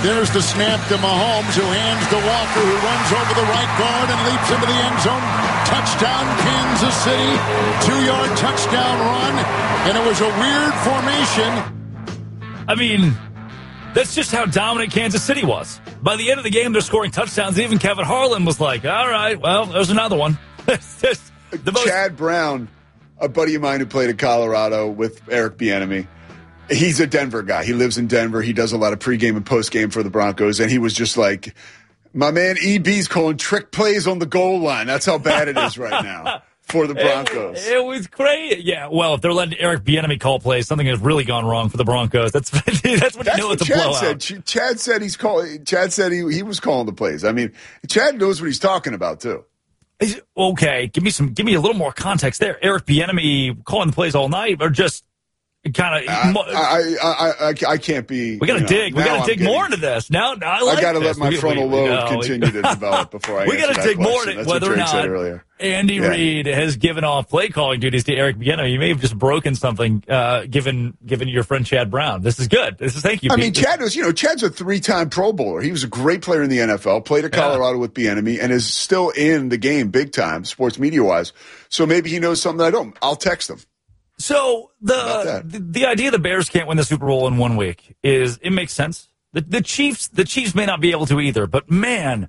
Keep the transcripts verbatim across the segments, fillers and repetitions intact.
There's the snap to Mahomes, who hands to Walker, who runs over the right guard and leaps into the end zone. Touchdown, Kansas City. Two-yard touchdown run, and it was a weird formation. I mean, that's just how dominant Kansas City was. By the end of the game, they're scoring touchdowns. Even Kevin Harlan was like, all right, well, there's another one. the most- Chad Brown, a buddy of mine who played in Colorado with Eric Bieniemy, he's a Denver guy. He lives in Denver. He does a lot of pregame and postgame for the Broncos, and he was just like, my man E B's calling trick plays on the goal line. That's how bad it is right now for the Broncos. It, it was great. Yeah, well, if they're letting Eric Bieniemy call plays, something has really gone wrong for the Broncos. That's that's what that's you know what it's a Chad blowout. said. Ch- Chad said he's calling. Chad said he, he was calling the plays. I mean, Chad knows what he's talking about too. Okay, give me some. Give me a little more context there. Eric Bieniemy calling the plays all night, or just kind of. I, I, I, I, I can't be. We got to dig. We got to dig getting, more into this. Now, now I, like I got to let my we, frontal we, lobe no, continue we, to develop before I. We got to dig more into whether or not Andy yeah. Reid has given off play calling duties to Eric Bieniemy. You may have just broken something, uh, given given your friend Chad Brown. This is good. This is thank you. I Pete. mean, Chad was, you know, Chad's a three-time Pro Bowler. He was a great player in the N F L. Played at Colorado yeah. with Bieniemy, and is still in the game big time, sports media wise. So maybe he knows something I don't. I'll text him. So the, the the idea the Bears can't win the Super Bowl in one week is it makes sense. The the Chiefs the Chiefs may not be able to either, but man,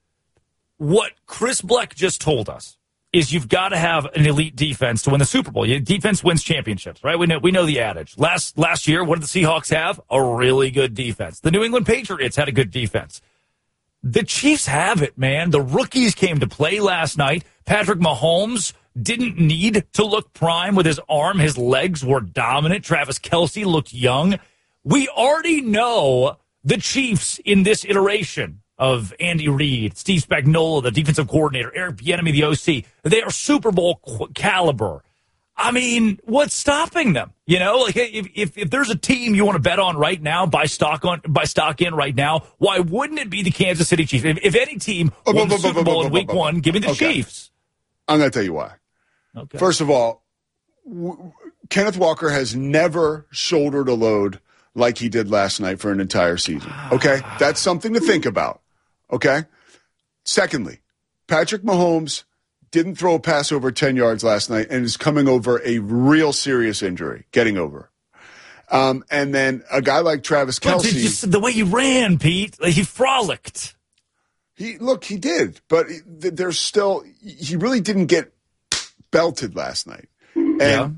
what Chris Bleck just told us is you've got to have an elite defense to win the Super Bowl. Your defense wins championships, right? We know we know the adage. Last last year, what did the Seahawks have? A really good defense. The New England Patriots had a good defense. The Chiefs have it, man. The rookies came to play last night. Patrick Mahomes didn't need to look prime with his arm. His legs were dominant. Travis Kelce looked young. We already know the Chiefs in this iteration of Andy Reid, Steve Spagnuolo, the defensive coordinator, Eric Bieniemy, the O C. They are Super Bowl caliber. I mean, what's stopping them? You know, like if, if if there's a team you want to bet on right now, buy stock on, buy stock in right now, why wouldn't it be the Kansas City Chiefs? If, if any team won the Super Bowl in Week One, give me the okay. Chiefs. I'm going to tell you why. Okay. First of all, w- Kenneth Walker has never shouldered a load like he did last night for an entire season. Okay? That's something to think about. Okay? Secondly, Patrick Mahomes didn't throw a pass over ten yards last night and is coming over a real serious injury, getting over. Um, and then a guy like Travis Kelce. Just the way he ran, Pete, like he frolicked. He Look, he did, but there's still, he really didn't get belted last night. And, yeah.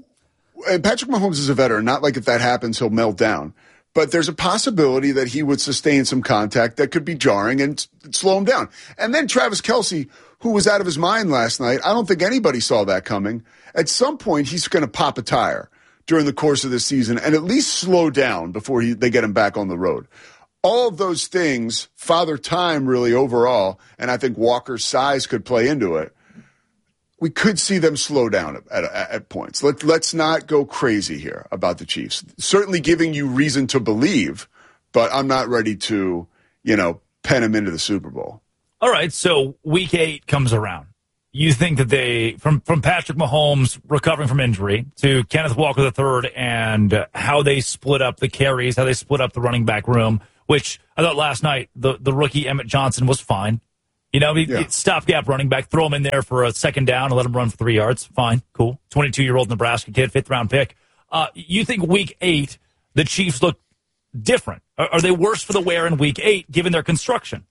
and Patrick Mahomes is a veteran. Not like if that happens, he'll melt down. But there's a possibility that he would sustain some contact that could be jarring and slow him down. And then Travis Kelce, who was out of his mind last night, I don't think anybody saw that coming. At some point, he's going to pop a tire during the course of the season and at least slow down before he, they get him back on the road. All of those things, Father Time really overall, and I think Walker's size could play into it. We could see them slow down at, at, at points. Let, let's not go crazy here about the Chiefs. Certainly giving you reason to believe, but I'm not ready to, you know, pen them into the Super Bowl. All right, so week eight comes around. You think that they, from, from Patrick Mahomes recovering from injury to Kenneth Walker the third and uh, how they split up the carries, how they split up the running back room, which I thought last night the, the rookie Emmett Johnson was fine. You know, he, yeah. stopgap running back, throw him in there for a second down and let him run for three yards. Fine, cool. twenty-two-year-old Nebraska kid, fifth-round pick. Uh, you think week eight, the Chiefs look different? Are, are they worse for the wear in week eight, given their construction?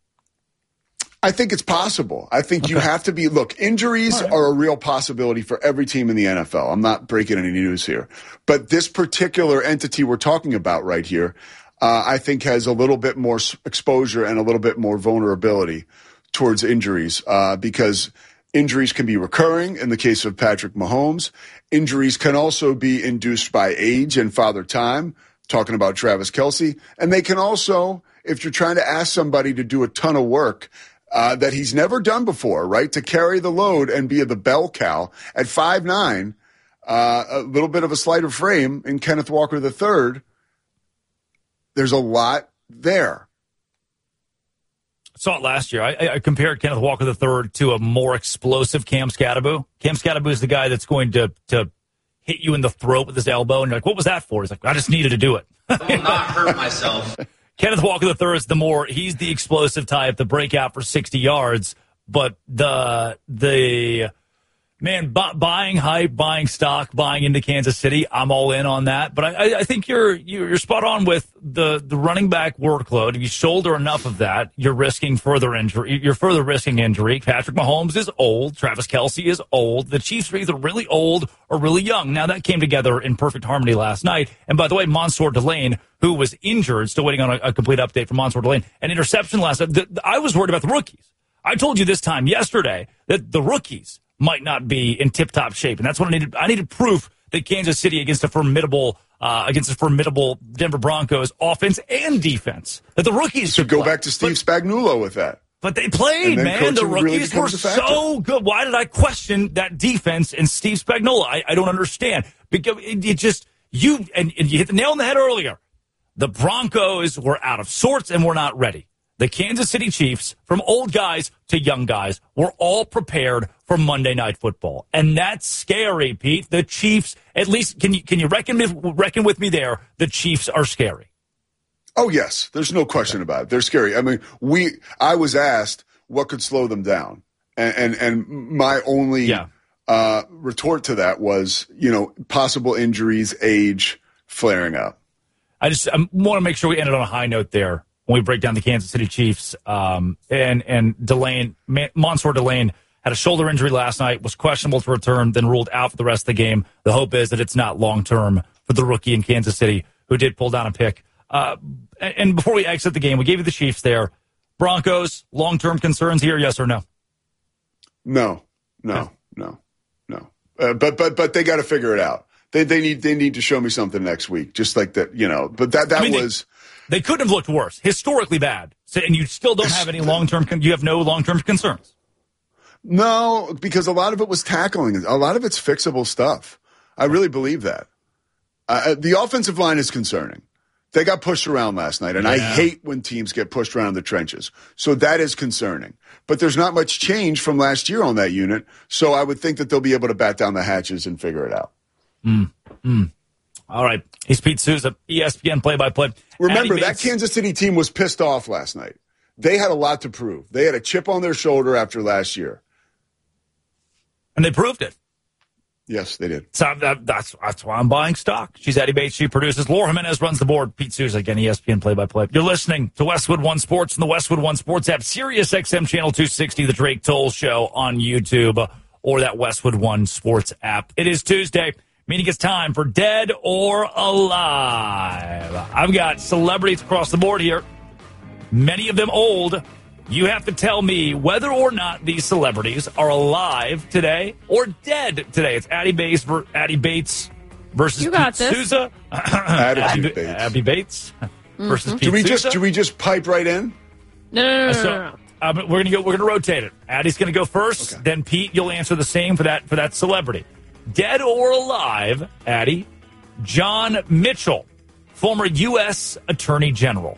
I think it's possible. I think okay. you have to be – look, injuries right. are a real possibility for every team in the N F L. I'm not breaking any news here. But this particular entity we're talking about right here, uh, I think has a little bit more exposure and a little bit more vulnerability towards injuries uh, because injuries can be recurring in the case of Patrick Mahomes. Injuries can also be induced by age and Father Time, talking about Travis Kelce. And they can also, if you're trying to ask somebody to do a ton of work uh, that he's never done before, right, to carry the load and be the bell cow at five nine, uh, a little bit of a slighter frame in Kenneth Walker the third, there's a lot there. Saw it last year. I, I compared Kenneth Walker the third to a more explosive Cam Scatterbo. Cam Scatterbo is the guy that's going to to hit you in the throat with his elbow, and you're like, what was that for? He's like, I just needed to do it. I will not hurt myself. Kenneth Walker the third is the more, he's the explosive type, the breakout for sixty yards. But the, the, man, bu- buying hype, buying stock, buying into Kansas City, I'm all in on that. But I, I think you're you're spot on with the, the running back workload. If you shoulder enough of that, you're risking further injury. You're further risking injury. Patrick Mahomes is old. Travis Kelce is old. The Chiefs are either really old or really young. Now, that came together in perfect harmony last night. And by the way, Mansour Delane, who was injured, still waiting on a, a complete update from Mansour Delane, an interception last night. The, the, I was worried about the rookies. I told you this time yesterday that the rookies might not be in tip-top shape, and that's what I needed. I needed proof that Kansas City against a formidable, uh, against a formidable Denver Broncos offense and defense, that the rookies should go play. back to Steve but, Spagnuolo with that. But they played, man. The rookies really were so good. Why did I question that defense and Steve Spagnuolo? I, I don't understand. Because it, it just you and, and you hit the nail on the head earlier. The Broncos were out of sorts and were not ready. The Kansas City Chiefs, from old guys to young guys, were all prepared for Monday Night Football. And that's scary, Pete. The Chiefs, at least, can you can you reckon, reckon with me there, the Chiefs are scary? Oh, yes. There's no question about it. They're scary. I mean, we. I was asked what could slow them down. And, and, and my only yeah. uh, retort to that was, you know, possible injuries, age, flaring up. I just I want to make sure we ended on a high note there. When we break down the Kansas City Chiefs, um, and and Delane, Mansour Delane had a shoulder injury last night, was questionable to return, then ruled out for the rest of the game. The hope is that it's not long term for the rookie in Kansas City who did pull down a pick. Uh, and before we exit the game, we gave you the Chiefs there. Broncos, long term concerns here, yes or no? No, no, no, no. Uh, but but but they got to figure it out. They they need they need to show me something next week, just like that, you know. But that that I mean, was. They, They couldn't have looked worse. Historically bad. So, and you still don't have any long-term, con- you have no long-term concerns. No, because a lot of it was tackling. A lot of it's fixable stuff. I really believe that. Uh, the offensive line is concerning. They got pushed around last night, and yeah. I hate when teams get pushed around in the trenches. So that is concerning. But there's not much change from last year on that unit, so I would think that they'll be able to bat down the hatches and figure it out. Mm, mm. All right. He's Pete Souza, E S P N play-by-play. Remember, that Kansas City team was pissed off last night. They had a lot to prove. They had a chip on their shoulder after last year. And they proved it. Yes, they did. So that, that's, that's why I'm buying stock. She's Addie Bates. She produces. Laura Jimenez runs the board. Pete Souza, again, E S P N play-by-play. You're listening to Westwood One Sports and the Westwood One Sports app, Sirius X M Channel two sixty, the Drake Toll Show on YouTube, or that Westwood One Sports app. It is Tuesday. Meaning it's time for Dead or Alive. I've got celebrities across the board here, many of them old. You have to tell me whether or not these celebrities are alive today or dead today. It's Addie Bates, ver- Addie Bates versus you got Pete this. Souza. Addie Bates. Addie Bates versus mm-hmm. Pete do we Souza. just do we just pipe right in? No, no, no, so, no, no, no. Um, we're gonna go. We're gonna rotate it. Addie's gonna go first. Okay. Then Pete, you'll answer the same for that for that celebrity. Dead or alive, Addie, John Mitchell, former U S Attorney General.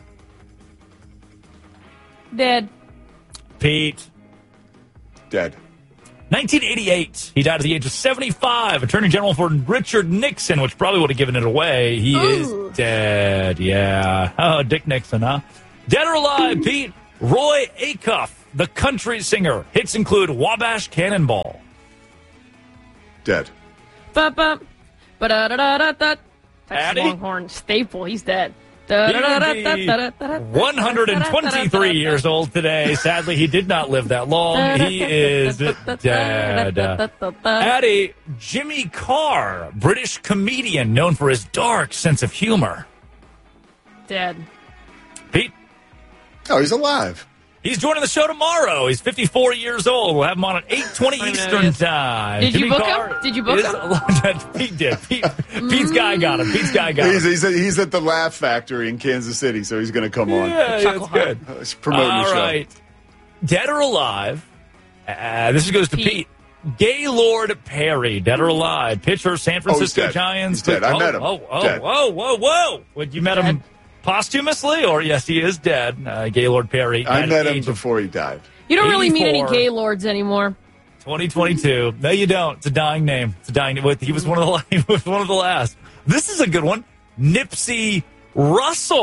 Dead. Pete. Dead. nineteen eighty-eight. He died at the age of seventy-five. Attorney General for Richard Nixon, which probably would have given it away. He Ooh. is dead. Yeah. Oh, Dick Nixon, huh? Dead or alive, Pete? Roy Acuff, the country singer. Hits include Wabash Cannonball. Dead. Ba-ba. Ba-da-da-da-da-da. Texas Addie? Longhorn staple. He's dead. He would be one hundred twenty-three years old today. Sadly, he did not live that long. He is dead. Addie, Jimmy Carr, British comedian known for his dark sense of humor. Dead. Pete? Oh, he's alive. He's joining the show tomorrow. He's fifty-four years old. We'll have him on at eight twenty Eastern time. Did Jimmy you book Carr him? Did you book him? Pete did. Pete, Pete's guy got him. Pete's guy got him. He's, he's, at, he's at the Laugh Factory in Kansas City, so he's going to come on. Yeah, yeah, that's good. Uh, he's promoting All the show. right. Dead or alive? Uh, this goes to Pete. Pete. Gaylord Perry, dead or alive? Pitcher, San Francisco oh, he's Giants. He's dead. I oh, met him. Oh, oh, dead. whoa, whoa, whoa. Would you met dead. him posthumously, or yes, he is dead? Uh, Gaylord Perry. I met him before he died. You don't really meet any Gaylords anymore. twenty twenty-two. No, you don't. It's a dying name. It's a dying name. He was one of the he was one of the last. This is a good one. Nipsey Russell,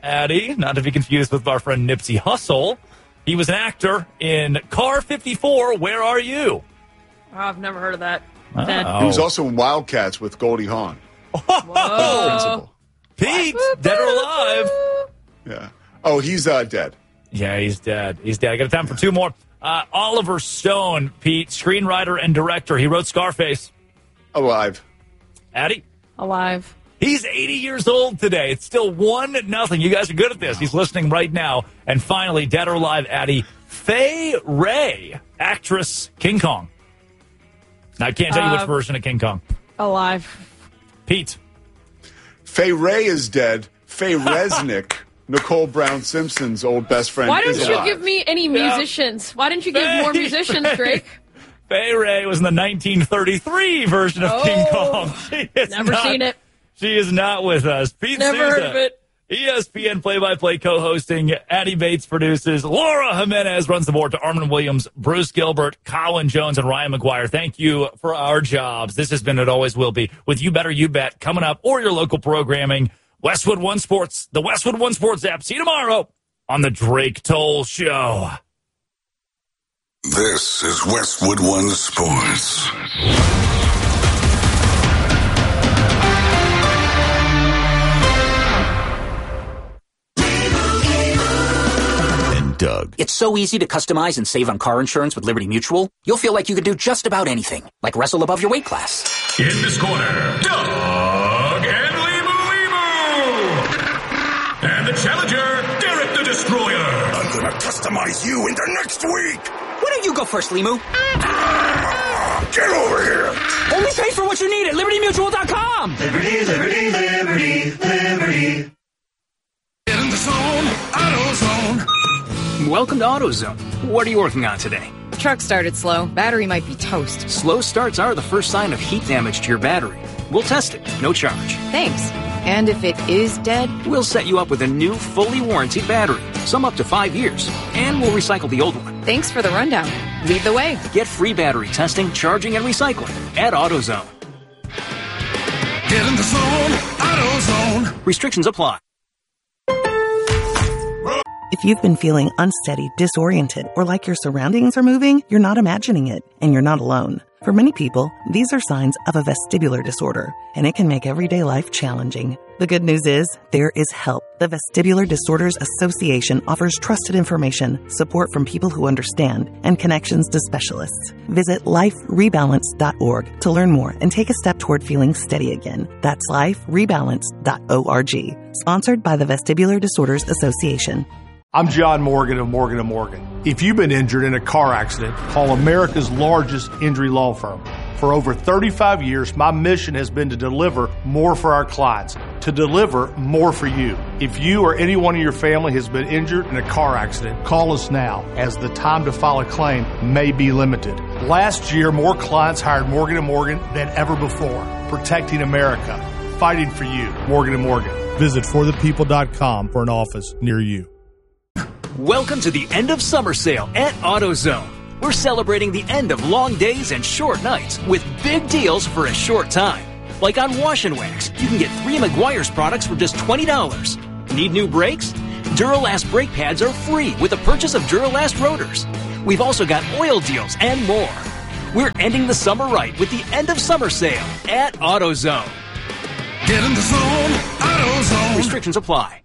Addie, not to be confused with our friend Nipsey Hussle. He was an actor in Car fifty-four, Where Are You? Oh, I've never heard of that. Oh. He was also in Wildcats with Goldie Hawn. Whoa. Pete, dead or alive? Yeah. Oh, he's uh, dead. Yeah, he's dead. He's dead. I got time for two more. Uh, Oliver Stone, Pete, screenwriter and director. He wrote Scarface. Alive. Addie? Alive. He's eighty years old today. It's still one nothing. You guys are good at this. He's listening right now. And finally, dead or alive, Addie, Fay Wray, actress, King Kong. Now, I can't tell you uh, which version of King Kong. Alive. Pete. Fay Wray is dead. Faye Resnick, Nicole Brown Simpson's old best friend. Why don't is you alive. give me any musicians? Yeah. Why didn't you give Faye, more musicians, Drake? Fay Wray was in the nineteen thirty-three version of oh, King Kong. She is never not, seen it. She is not with us. Pete Never Sousa, heard of it. E S P N play-by-play co-hosting. Addie Bates produces. Laura Jimenez runs the board to Armin Williams, Bruce Gilbert, Colin Jones, and Ryan McGuire. Thank you for our jobs. This has been It Always Will Be with You Better You Bet coming up, or your local programming. Westwood One Sports, the Westwood One Sports app. See you tomorrow on the Drake Toll Show. This is Westwood One Sports. Doug. It's so easy to customize and save on car insurance with Liberty Mutual. You'll feel like you could do just about anything, like wrestle above your weight class. In this corner, Doug and Limu Limu. And the challenger, Derek the Destroyer. I'm gonna customize you into next week. Why don't you go first, Limu? Get over here. Only pay for what you need at Liberty Mutual dot com. Liberty, Liberty, Liberty, Liberty. Get in the zone, AutoZone. Welcome to AutoZone. What are you working on today? Truck started slow. Battery might be toast. Slow starts are the first sign of heat damage to your battery. We'll test it, no charge. Thanks. And if it is dead? We'll set you up with a new, fully warranted battery, some up to five years, and we'll recycle the old one. Thanks for the rundown. Lead the way. Get free battery testing, charging, and recycling at AutoZone. Get in the zone, AutoZone. Restrictions apply. If you've been feeling unsteady, disoriented, or like your surroundings are moving, you're not imagining it, and you're not alone. For many people, these are signs of a vestibular disorder, and it can make everyday life challenging. The good news is, there is help. The Vestibular Disorders Association offers trusted information, support from people who understand, and connections to specialists. Visit life rebalance dot org to learn more and take a step toward feeling steady again. That's life rebalance dot org. Sponsored by the Vestibular Disorders Association. I'm John Morgan of Morgan and Morgan. If you've been injured in a car accident, call America's largest injury law firm. For over thirty-five years, my mission has been to deliver more for our clients, to deliver more for you. If you or anyone in your family has been injured in a car accident, call us now, as the time to file a claim may be limited. Last year, more clients hired Morgan and Morgan than ever before, protecting America, fighting for you. Morgan and Morgan. Visit for the people dot com for an office near you. Welcome to the end of summer sale at AutoZone. We're celebrating the end of long days and short nights with big deals for a short time. Like on Wash and Wax, you can get three Meguiar's products for just twenty dollars. Need new brakes? Duralast brake pads are free with the purchase of Duralast rotors. We've also got oil deals and more. We're ending the summer right with the end of summer sale at AutoZone. Get in the zone, AutoZone. Restrictions apply.